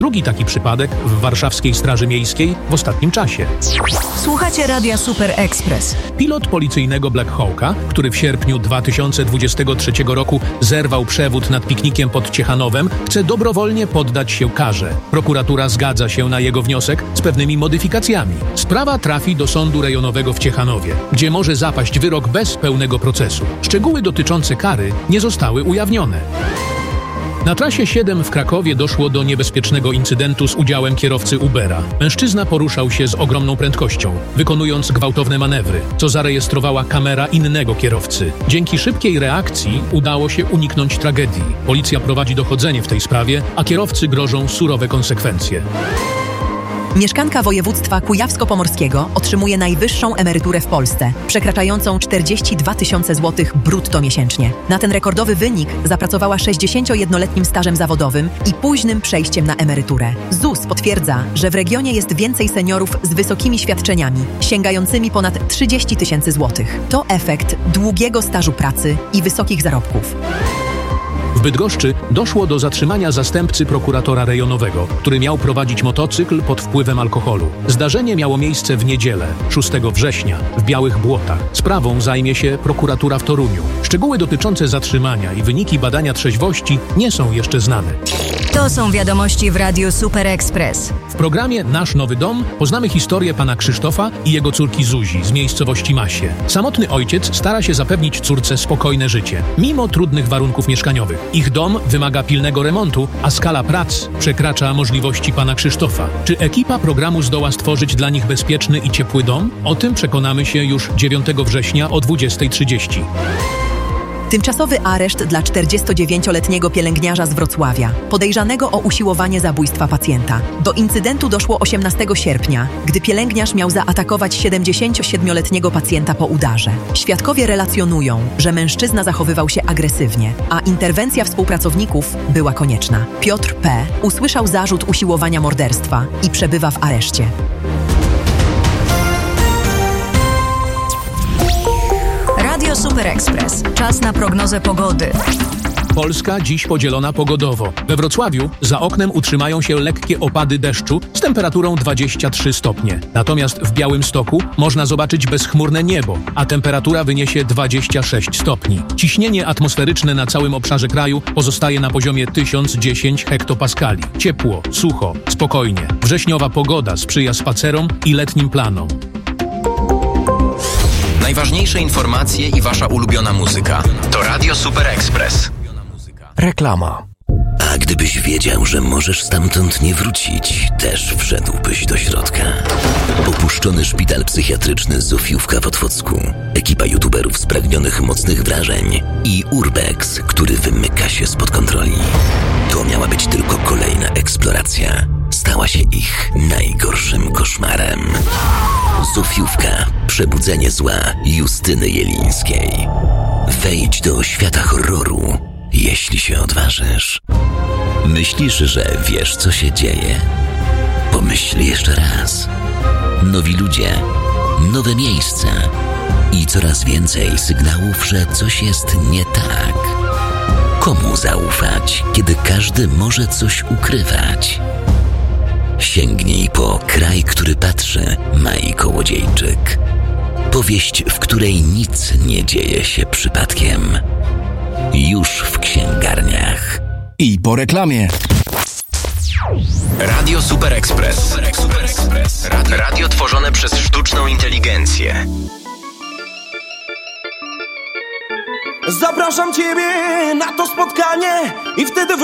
Drugi taki przypadek w warszawskiej Straży Miejskiej w ostatnim czasie. Słuchacie Radia Super Express. Pilot policyjnego Black Hawka, który w sierpniu 2023 roku zerwał przewód nad piknikiem pod Ciechanowem, chce dobrowolnie poddać się karze. Prokuratura zgadza się na jego wniosek z pewnymi modyfikacjami. Sprawa trafi do sądu rejonowego w Ciechanowie, gdzie może zapaść wyrok bez pełnego procesu. Szczegóły dotyczące kary nie zostały ujawnione. Na trasie 7 w Krakowie doszło do niebezpiecznego incydentu z udziałem kierowcy Ubera. Mężczyzna poruszał się z ogromną prędkością, wykonując gwałtowne manewry, co zarejestrowała kamera innego kierowcy. Dzięki szybkiej reakcji udało się uniknąć tragedii. Policja prowadzi dochodzenie w tej sprawie, a kierowcy grożą surowe konsekwencje. Mieszkanka województwa kujawsko-pomorskiego otrzymuje najwyższą emeryturę w Polsce, przekraczającą 42 000 złotych brutto miesięcznie. Na ten rekordowy wynik zapracowała 61-letnim stażem zawodowym i późnym przejściem na emeryturę. ZUS potwierdza, że w regionie jest więcej seniorów z wysokimi świadczeniami, sięgającymi ponad 30 000 złotych. To efekt długiego stażu pracy i wysokich zarobków. W Bydgoszczy doszło do zatrzymania zastępcy prokuratora rejonowego, który miał prowadzić motocykl pod wpływem alkoholu. Zdarzenie miało miejsce w niedzielę, 6 września, w Białych Błotach. Sprawą zajmie się prokuratura w Toruniu. Szczegóły dotyczące zatrzymania i wyniki badania trzeźwości nie są jeszcze znane. To są wiadomości w Radiu Super Express. W programie Nasz Nowy Dom poznamy historię pana Krzysztofa i jego córki Zuzi z miejscowości Masie. Samotny ojciec stara się zapewnić córce spokojne życie, mimo trudnych warunków mieszkaniowych. Ich dom wymaga pilnego remontu, a skala prac przekracza możliwości pana Krzysztofa. Czy ekipa programu zdoła stworzyć dla nich bezpieczny i ciepły dom? O tym przekonamy się już 9 września o 20:30. Tymczasowy areszt dla 49-letniego pielęgniarza z Wrocławia, podejrzanego o usiłowanie zabójstwa pacjenta. Do incydentu doszło 18 sierpnia, gdy pielęgniarz miał zaatakować 77-letniego pacjenta po udarze. Świadkowie relacjonują, że mężczyzna zachowywał się agresywnie, a interwencja współpracowników była konieczna. Piotr P. usłyszał zarzut usiłowania morderstwa i przebywa w areszcie. Radio Super Express. Czas na prognozę pogody. Polska dziś podzielona pogodowo. We Wrocławiu za oknem utrzymają się lekkie opady deszczu z temperaturą 23 stopnie. Natomiast w Białymstoku można zobaczyć bezchmurne niebo, a temperatura wyniesie 26 stopni. Ciśnienie atmosferyczne na całym obszarze kraju pozostaje na poziomie 1010 hektopaskali. Ciepło, sucho, spokojnie. Wrześniowa pogoda sprzyja spacerom i letnim planom. Najważniejsze informacje i wasza ulubiona muzyka to Radio Super Express. Reklama. A gdybyś wiedział, że możesz stamtąd nie wrócić, też wszedłbyś do środka. Opuszczony szpital psychiatryczny Zofiówka w Otwocku, ekipa youtuberów spragnionych mocnych wrażeń i Urbex, który wymyka się spod kontroli. To miała być tylko kolejna eksploracja. Stała się ich najgorszym koszmarem. Zofiówka. Przebudzenie zła Justyny Jelińskiej. Wejdź do świata horroru, jeśli się odważysz. Myślisz, że wiesz, co się dzieje? Pomyśl jeszcze raz. Nowi ludzie, nowe miejsca i coraz więcej sygnałów, że coś jest nie tak. Komu zaufać, kiedy każdy może coś ukrywać? Sięgnij po Kraj, który patrzy, Mai Kołodziejczyk. Powieść, w której nic nie dzieje się przypadkiem. Już w księgarniach. I po reklamie. Radio Super Express. Radio tworzone przez sztuczną inteligencję. Zapraszam Ciebie na to spotkanie i wtedy